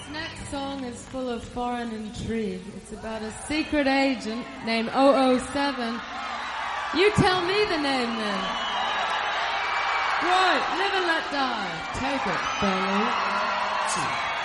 Next song is full of foreign intrigue. It's about a secret agent named 007. You tell me the name then. Right, live and let die. Take it, Belly.